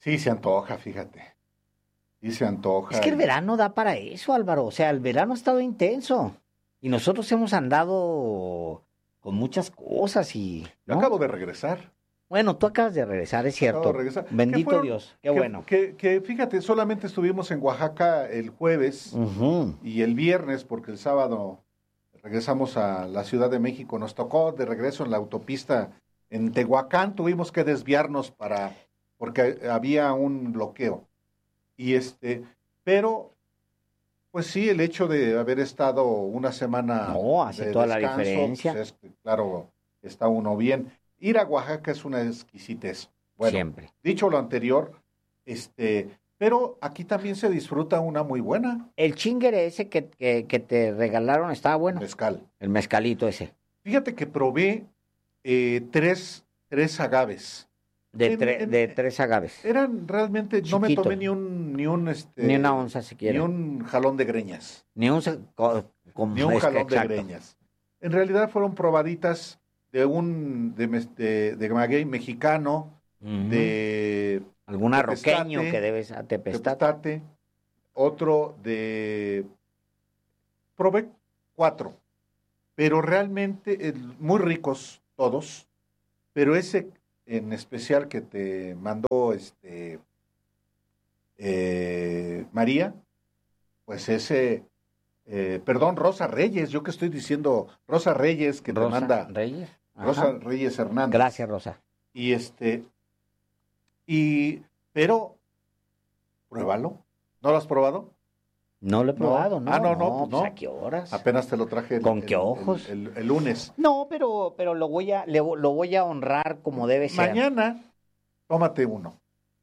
Sí, se antoja, fíjate. Sí, se antoja. Es que el verano da para eso, Álvaro. O sea, el verano ha estado intenso. Y nosotros hemos andado con muchas cosas y... Yo ¿no? acabo de regresar. Bueno, tú acabas de regresar, es Acabo cierto. de regresar. Bendito Dios, qué bueno. Que fíjate, solamente estuvimos en Oaxaca el jueves y el viernes, porque el sábado regresamos a la Ciudad de México. Nos tocó de regreso en la autopista en Tehuacán. Tuvimos que desviarnos porque había un bloqueo. Pero, pues sí, el hecho de haber estado una semana hace de toda la descanso, diferencia. pues claro, está uno bien. Ir a Oaxaca es una exquisitez. Bueno, siempre. Dicho lo anterior, pero aquí también se disfruta una muy buena. El chingere ese que te regalaron estaba bueno. Mezcal. El mezcalito ese. Fíjate que probé tres agaves. De 3 agaves. Eran realmente, Chiquito. no me tomé ni una onza siquiera. Ni un jalón de greñas. Ni un jalón de greñas. En realidad fueron probaditas de maguey mexicano, de algún arroqueño que debes tepestate, otro probé 4, pero realmente muy ricos todos, pero ese en especial que te mandó María, pues ese Rosa Reyes, yo que estoy diciendo Rosa Reyes que Rosa te manda Reyes. Rosa Reyes Hernández. Gracias, Rosa. Pero pruébalo. ¿No lo has probado? No lo he probado, ¿no? No. Pues, ¿a qué horas? Apenas te lo traje. ¿Con qué ojos? El lunes. No, pero lo voy a honrar como debe ser. Mañana, tómate uno.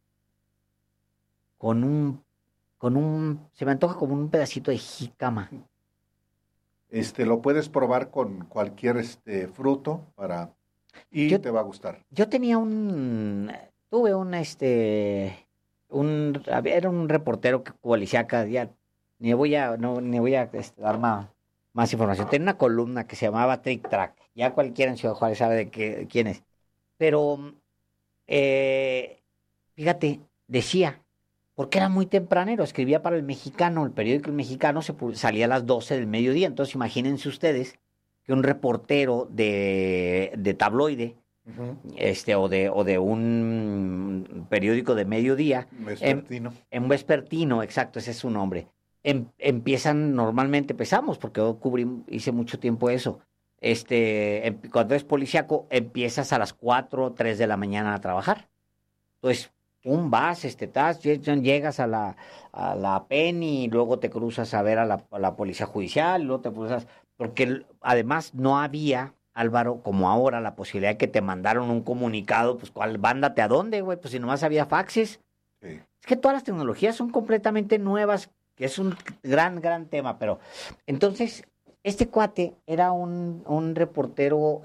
Se me antoja como un pedacito de jícama. Lo puedes probar con cualquier fruto te va a gustar. Yo tenía tuve era un reportero que Cualiciaca, ya ni voy a dar más información. Tenía una columna que se llamaba Trick Track. Ya cualquiera en Ciudad Juárez sabe quién es. Pero, fíjate, decía, porque era muy tempranero, escribía para El Mexicano, el periódico El Mexicano salía a las 12 del mediodía. Entonces imagínense ustedes que un reportero de tabloide, o de un periódico de mediodía, vespertino, exacto, ese es su nombre. Empezamos, porque yo hice mucho tiempo eso. Cuando es policíaco, empiezas a las 4 o 3 de la mañana a trabajar. Entonces, llegas a la PENI, y luego te cruzas a ver a la policía judicial, luego te cruzas, porque además no había, Álvaro, como ahora, la posibilidad de que te mandaron un comunicado, pues, ¿cuál? Mándate a dónde, güey, pues si nomás había faxes. Sí. Es que todas las tecnologías son completamente nuevas, que es un gran, gran tema, pero entonces, este cuate era un reportero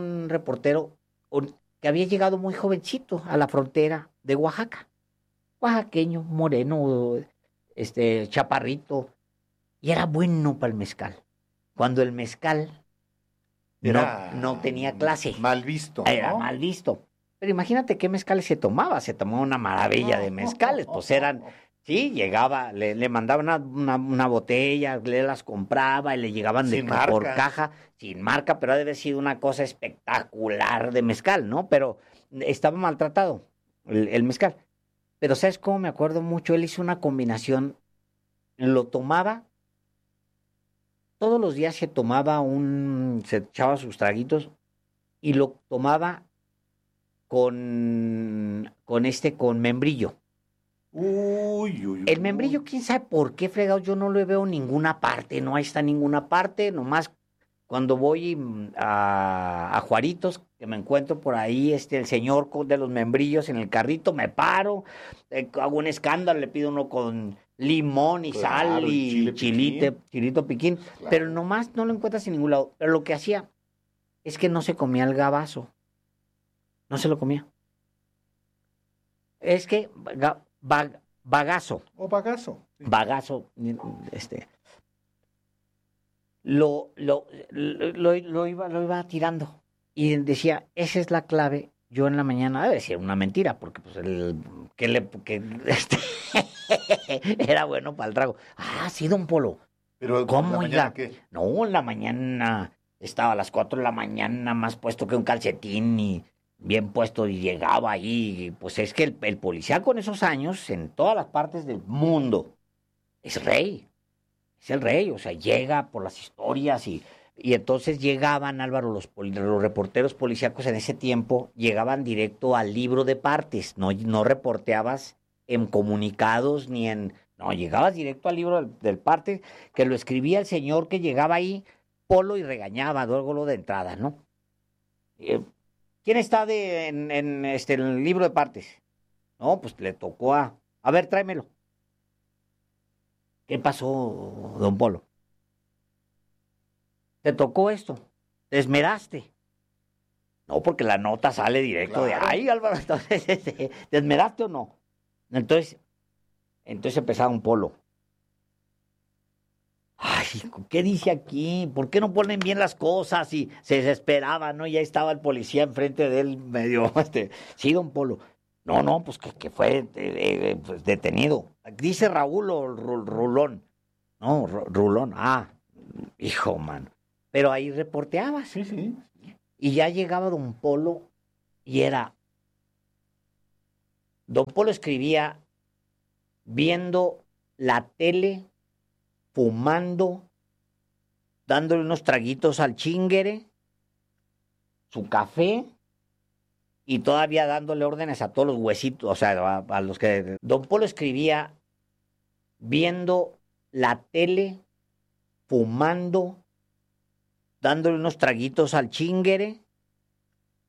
que había llegado muy jovencito a la frontera de Oaxaca, oaxaqueño, moreno, chaparrito, y era bueno para el mezcal. Cuando el mezcal no tenía clase. Mal visto, ¿no? Era mal visto. Pero imagínate qué mezcales se tomaba una maravilla de mezcales, pues eran... Sí, llegaba, le mandaban una botella, le las compraba y le llegaban por caja, sin marca, pero ha de haber sido una cosa espectacular de mezcal, ¿no? Pero estaba maltratado el mezcal. Pero ¿sabes cómo me acuerdo mucho? Él hizo una combinación, lo tomaba, todos los días se echaba sus traguitos y lo tomaba con membrillo. El membrillo, quién sabe por qué fregado, yo no lo veo en ninguna parte, no está en ninguna parte, nomás cuando voy a Juaritos, que me encuentro por ahí, el señor de los membrillos en el carrito, me paro, hago un escándalo, le pido uno con limón y sal y chilito piquín, claro. Pero nomás no lo encuentras en ningún lado. Pero lo que hacía es que no se comía el gabazo, no se lo comía. Es que... bagazo. O bagazo. Sí. Bagazo. Lo iba tirando. Y decía, esa es la clave. Yo en la mañana, debe ser una mentira, porque pues era bueno para el trago. Ah, sí, don Polo. Pero ¿cómo, oiga? ¿Qué? No, en la mañana estaba a las 4 de la mañana, más puesto que un calcetín y bien puesto, y llegaba ahí. Pues es que el policía con esos años, en todas las partes del mundo, es rey. Es el rey, o sea, llega por las historias y entonces llegaban, Álvaro, los reporteros policíacos en ese tiempo, llegaban directo al libro de partes, no reporteabas en comunicados ni en... No, llegabas directo al libro del parte, que lo escribía el señor que llegaba ahí, Polo, y regañaba, luego lo de entrada, ¿no? ¿Quién está en el libro de partes? No, pues le tocó a ver, tráemelo. ¿Qué pasó, don Polo? ¿Te tocó esto? ¿Te esmeraste? No, porque la nota sale directo de ahí, Álvaro. Entonces, ¿te esmeraste o no? Entonces empezaba un Polo. Ay, ¿qué dice aquí? ¿Por qué no ponen bien las cosas? Y se desesperaba, ¿no? Ya estaba el policía enfrente de él, medio, sí, don Polo. No, pues que fue pues detenido. Dice Raúl o Rulón. No, Rulón. Ah, hijo, mano. Pero ahí reporteabas. Sí. Y ya llegaba don Polo y era... Don Polo escribía viendo la tele, fumando, dándole unos traguitos al chinguere, su café, y todavía dándole órdenes a todos los huesitos, o sea, a los que... Don Polo escribía viendo la tele, fumando, dándole unos traguitos al chinguere,